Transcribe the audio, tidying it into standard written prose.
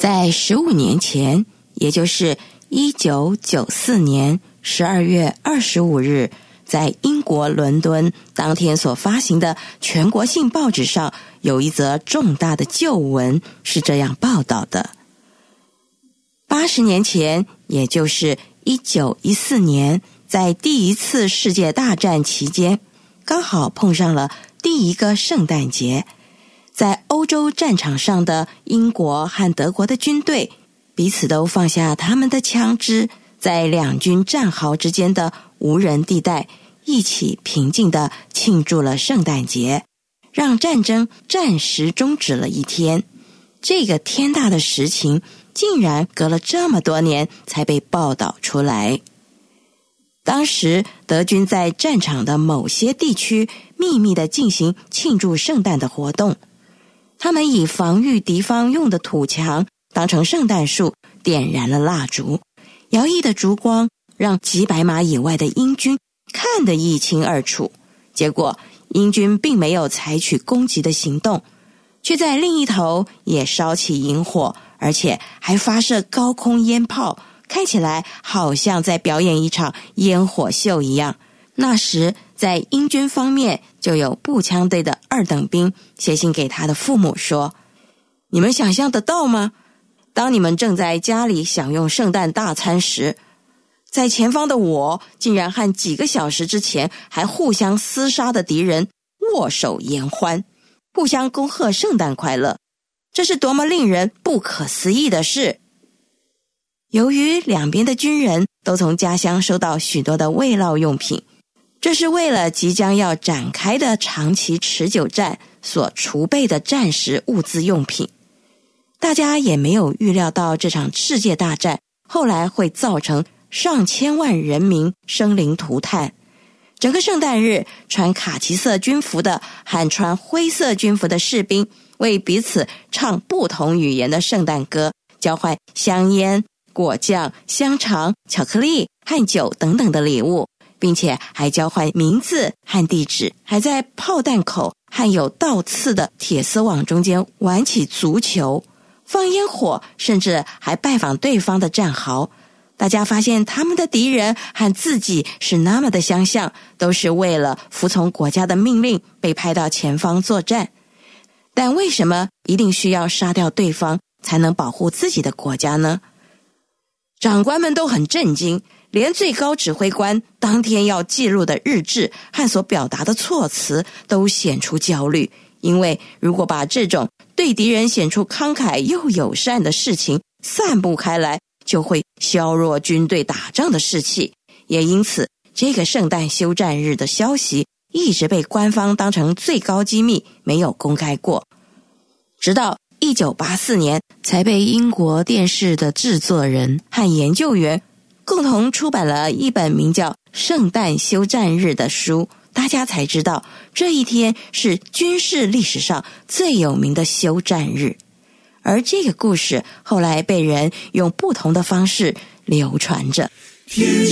在15年前，也就是1994年12月25日，在英国伦敦当天所发行的全国性报纸上，有一则重大的旧闻是这样报道的：80年前，也就是1914年，在第一次世界大战期间，刚好碰上了第一个圣诞节。在欧洲战场上的英国和德国的军队彼此都放下他们的枪支，在两军战壕之间的无人地带一起平静地庆祝了圣诞节，让战争暂时终止了一天。这个天大的实情竟然隔了这么多年才被报道出来。当时德军在战场的某些地区秘密地进行庆祝圣诞的活动，他们以防御敌方用的土墙当成圣诞树，点燃了蜡烛，摇曳的烛光让几百码以外的英军看得一清二楚。结果英军并没有采取攻击的行动，却在另一头也烧起营火，而且还发射高空烟炮，看起来好像在表演一场烟火秀一样。那时在英军方面就有步枪队的2等兵写信给他的父母说，你们想象得到吗？当你们正在家里享用圣诞大餐时，在前方的我竟然和几个小时之前还互相厮杀的敌人握手言欢，互相恭贺圣诞快乐，这是多么令人不可思议的事。由于两边的军人都从家乡收到许多的慰劳用品，这是为了即将要展开的长期持久战所储备的战时物资用品。大家也没有预料到这场世界大战后来会造成上千万人民生灵涂炭。整个圣诞日，穿卡其色军服的和穿灰色军服的士兵为彼此唱不同语言的圣诞歌，交换香烟、果酱、香肠、巧克力和酒等等的礼物，并且还交换名字和地址，还在炮弹口和有倒刺的铁丝网中间玩起足球，放烟火，甚至还拜访对方的战壕。大家发现他们的敌人和自己是那么的相像，都是为了服从国家的命令被派到前方作战。但为什么一定需要杀掉对方才能保护自己的国家呢？长官们都很震惊，连最高指挥官当天要记录的日志和所表达的措辞都显出焦虑，因为如果把这种对敌人显出慷慨又友善的事情散布开来，就会削弱军队打仗的士气。也因此，这个圣诞休战日的消息一直被官方当成最高机密，没有公开过。直到1984年才被英国电视的制作人和研究员共同出版了一本名叫《圣诞休战日》的书，大家才知道这一天是军事历史上最有名的休战日。而这个故事后来被人用不同的方式流传着。天